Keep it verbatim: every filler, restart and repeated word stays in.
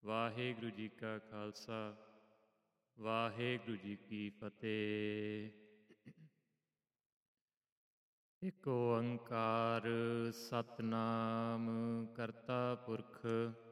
ਵਾਹਿਗੁਰੂ ਜੀ ਕਾ ਖਾਲਸਾ ਵਾਹਿਗੁਰੂ ਜੀ ਕੀ ਫਤਿਹ। ਇਕ ਓੰਕਾਰ ਸਤਿਨਾਮ ਕਰਤਾ ਪੁਰਖ